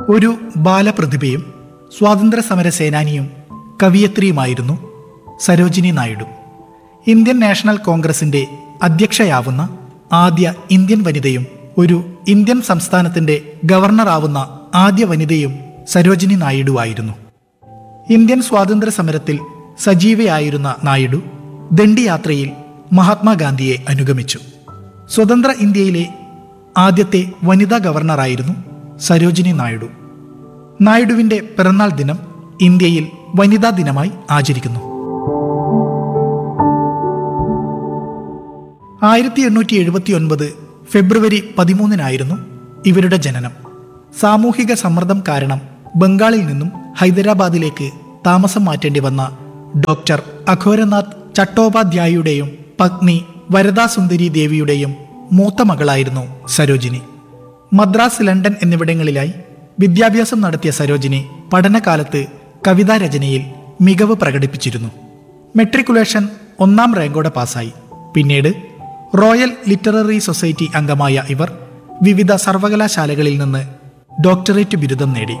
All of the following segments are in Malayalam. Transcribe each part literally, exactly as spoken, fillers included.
ഒരു ബാലപ്രതിഭയും സ്വാതന്ത്ര്യ സമര സേനാനിയും കവിയത്രിയുമായിരുന്നു സരോജിനി നായിഡു. ഇന്ത്യൻ നാഷണൽ കോൺഗ്രസിന്റെ അധ്യക്ഷയാവുന്ന ആദ്യ ഇന്ത്യൻ വനിതയും ഒരു ഇന്ത്യൻ സംസ്ഥാനത്തിന്റെ ഗവർണറാവുന്ന ആദ്യ വനിതയും സരോജിനി നായിഡു ആയിരുന്നു. ഇന്ത്യൻ സ്വാതന്ത്ര്യ സമരത്തിൽ സജീവയായിരുന്ന നായിഡു ദണ്ഡിയാത്രയിൽ മഹാത്മാഗാന്ധിയെ അനുഗമിച്ചു. സ്വതന്ത്ര ഇന്ത്യയിലെ ആദ്യത്തെ വനിതാ ഗവർണറായിരുന്നു സരോജിനി നായിഡു. നായിഡുവിന്റെ പിറന്നാൾ ദിനം ഇന്ത്യയിൽ വനിതാ ദിനമായി ആചരിക്കുന്നു. ആയിരത്തി എണ്ണൂറ്റി എഴുപത്തി ഒൻപത് ഫെബ്രുവരി പതിമൂന്നിനായിരുന്നു ഇവരുടെ ജനനം. സാമൂഹിക സമ്മർദ്ദം കാരണം ബംഗാളിൽ നിന്നും ഹൈദരാബാദിലേക്ക് താമസം മാറ്റേണ്ടി വന്ന ഡോക്ടർ അഘോരനാഥ് ചട്ടോപാധ്യായയുടെയും പത്നി വരദാസുന്ദരി ദേവിയുടെയും മൂത്ത മകളായിരുന്നു സരോജിനി. മദ്രാസ്, ലണ്ടൻ എന്നിവിടങ്ങളിലായി വിദ്യാഭ്യാസം നടത്തിയ സരോജിനി പഠനകാലത്ത് കവിതാരചനയിൽ മികവ് പ്രകടിപ്പിച്ചിരുന്നു. മെട്രിക്കുലേഷൻ ഒന്നാം റാങ്കോടെ പാസ്സായി. പിന്നീട് റോയൽ ലിറ്റററി സൊസൈറ്റി അംഗമായ ഇവർ വിവിധ സർവകലാശാലകളിൽ നിന്ന് ഡോക്ടറേറ്റ് ബിരുദം നേടി.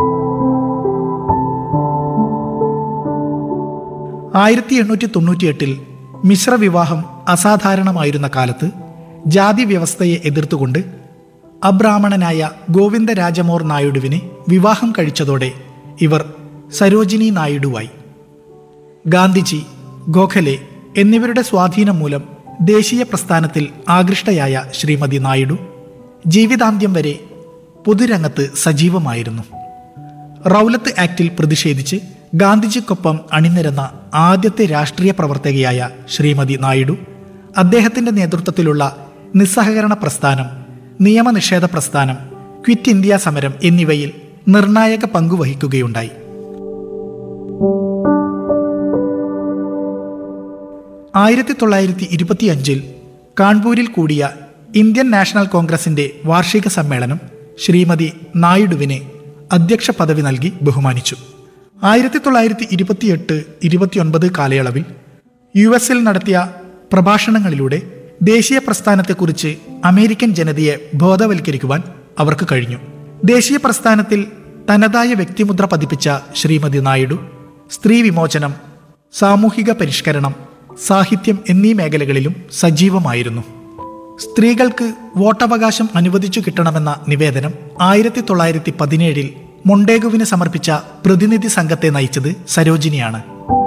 ആയിരത്തി എണ്ണൂറ്റി തൊണ്ണൂറ്റിയെട്ടിൽ മിശ്രവിവാഹം അസാധാരണമായിരുന്ന കാലത്ത് ജാതി വ്യവസ്ഥയെ എതിർത്തുകൊണ്ട് അബ്രാഹ്മണനായ ഗോവിന്ദരാജമോർ നായിഡുവിനെ വിവാഹം കഴിച്ചതോടെ ഇവർ സരോജിനി നായിഡുവായി. ഗാന്ധിജി, ഗോഖലെ എന്നിവരുടെ സ്വാധീനം മൂലം ദേശീയ പ്രസ്ഥാനത്തിൽ ആകൃഷ്ടയായ ശ്രീമതി നായിഡു ജീവിതാന്ത്യം വരെ പൊതുരംഗത്ത് സജീവമായിരുന്നു. റൗലത്ത് ആക്ടിൽ പ്രതിഷേധിച്ച് ഗാന്ധിജിക്കൊപ്പം അണിനിരന്ന ആദ്യത്തെ രാഷ്ട്രീയ പ്രവർത്തകയായ ശ്രീമതി നായിഡു അദ്ദേഹത്തിന്റെ നേതൃത്വത്തിലുള്ള നിസ്സഹകരണ പ്രസ്ഥാനം, നിയമനിഷേധ പ്രസ്ഥാനം, ക്വിറ്റ് ഇന്ത്യ സമരം എന്നിവയിൽ നിർണായക പങ്കുവഹിക്കുകയുണ്ടായി. ആയിരത്തി തൊള്ളായിരത്തി ഇരുപത്തിയഞ്ചിൽ കാൺപൂരിൽ കൂടിയ ഇന്ത്യൻ നാഷണൽ കോൺഗ്രസിന്റെ വാർഷിക സമ്മേളനം ശ്രീമതി നായിഡുവിന് അധ്യക്ഷ പദവി നൽകി ബഹുമാനിച്ചു. ആയിരത്തി തൊള്ളായിരത്തി ഇരുപത്തിയെട്ട് ഇരുപത്തിയൊൻപത് കാലയളവിൽ യു എസിൽ നടത്തിയ പ്രഭാഷണങ്ങളിലൂടെ ദേശീയ പ്രസ്ഥാനത്തെക്കുറിച്ച് അമേരിക്കൻ ജനതയെ ബോധവൽക്കരിക്കുവാൻ അവർക്ക് കഴിഞ്ഞു. ദേശീയ പ്രസ്ഥാനത്തിൽ തനതായ വ്യക്തിമുദ്ര പതിപ്പിച്ച ശ്രീമതി നായിഡു സ്ത്രീ വിമോചനം, സാമൂഹിക പരിഷ്കരണം, സാഹിത്യം എന്നീ മേഖലകളിലും സജീവമായിരുന്നു. സ്ത്രീകൾക്ക് വോട്ടവകാശം അനുവദിച്ചു കിട്ടണമെന്ന നിവേദനം ആയിരത്തി തൊള്ളായിരത്തി പതിനേഴിൽ മൊണ്ടേഗുവിന് സമർപ്പിച്ച പ്രതിനിധി സംഘത്തെ നയിച്ചത് സരോജിനിയാണ്.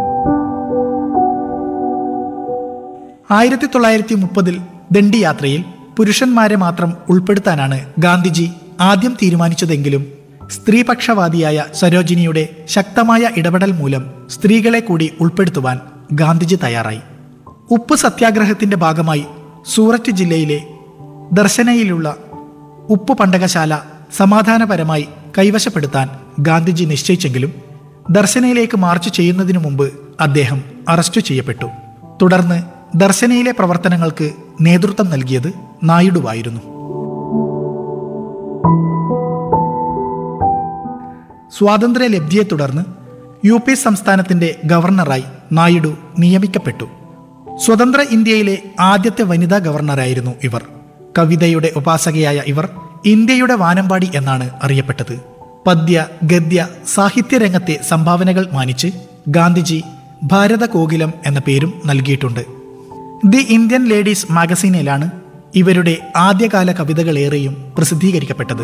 ആയിരത്തി തൊള്ളായിരത്തി മുപ്പതിൽ ദണ്ഡിയാത്രയിൽ പുരുഷന്മാരെ മാത്രം ഉൾപ്പെടുത്താനാണ് ഗാന്ധിജി ആദ്യം തീരുമാനിച്ചതെങ്കിലും സ്ത്രീപക്ഷവാദിയായ സരോജിനിയുടെ ശക്തമായ ഇടപെടൽ മൂലം സ്ത്രീകളെ കൂടി ഉൾപ്പെടുത്തുവാൻ ഗാന്ധിജി തയ്യാറായി. ഉപ്പ് സത്യാഗ്രഹത്തിന്റെ ഭാഗമായി സൂററ്റ് ജില്ലയിലെ ദർശനയിലുള്ള ഉപ്പ് പണ്ടകശാല സമാധാനപരമായി കൈവശപ്പെടുത്താൻ ഗാന്ധിജി നിശ്ചയിച്ചെങ്കിലും ദർശനയിലേക്ക് മാർച്ച് ചെയ്യുന്നതിനു മുമ്പ് അദ്ദേഹം അറസ്റ്റ് ചെയ്യപ്പെട്ടു. തുടർന്ന് ദർശനയിലെ പ്രവർത്തനങ്ങൾക്ക് നേതൃത്വം നൽകിയത് നായിഡുവായിരുന്നു. സ്വാതന്ത്ര്യ ലബ്ധിയെ തുടർന്ന് യു പി സംസ്ഥാനത്തിന്റെ ഗവർണറായി നായിഡു നിയമിക്കപ്പെട്ടു. സ്വതന്ത്ര ഇന്ത്യയിലെ ആദ്യത്തെ വനിതാ ഗവർണറായിരുന്നു ഇവർ. കവിതയുടെ ഉപാസകയായ ഇവർ ഇന്ത്യയുടെ വാനമ്പാടി എന്നാണ് അറിയപ്പെട്ടത്. പദ്യ, ഗദ്യ, സാഹിത്യരംഗത്തെ സംഭാവനകൾ മാനിച്ച് ഗാന്ധിജി ഭാരത കോകിലം എന്ന പേരും നൽകിയിട്ടുണ്ട്. ദി ഇന്ത്യൻ ലേഡീസ് മാഗസീനിലാണ് ഇവരുടെ ആദ്യകാല കവിതകളേറെയും പ്രസിദ്ധീകരിക്കപ്പെട്ടത്.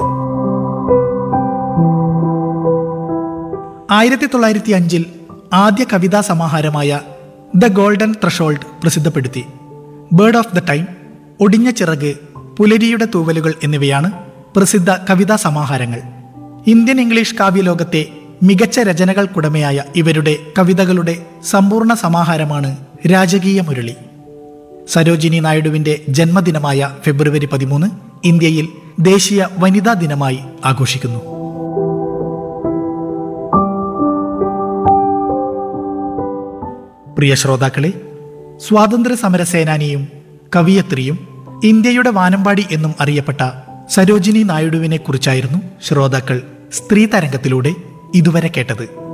ആയിരത്തി തൊള്ളായിരത്തി അഞ്ചിൽ ആദ്യ കവിതാ സമാഹാരമായ the golden threshold പ്രസിദ്ധപ്പെടുത്തി. Bird of the time, ഒടിഞ്ഞ ചിറക്, പുലരിയുടെ തൂവലുകൾ എന്നിവയാണ് പ്രസിദ്ധ കവിതാ സമാഹാരങ്ങൾ. ഇന്ത്യൻ ഇംഗ്ലീഷ് കാവ്യലോകത്തെ മികച്ച രചനകൾക്കുടമയായ ഇവരുടെ കവിതകളുടെ സമ്പൂർണ്ണ സമാഹാരമാണ് രാജകീയ മുരളി. സരോജിനി നായിഡുവിന്റെ ജന്മദിനമായ ഫെബ്രുവരി പതിമൂന്ന് ഇന്ത്യയിൽ ദേശീയ വനിതാ ദിനമായി ആഘോഷിക്കുന്നു. പ്രിയ ശ്രോതാക്കളെ, സ്വാതന്ത്ര്യ സമര സേനാനിയും കവിയത്രിയും ഇന്ത്യയുടെ വാനമ്പാടി എന്നും അറിയപ്പെട്ട സരോജിനി നായിഡുവിനെ കുറിച്ചായിരുന്നു ശ്രോതാക്കൾ സ്ത്രീ തരംഗത്തിലൂടെ ഇതുവരെ കേട്ടത്.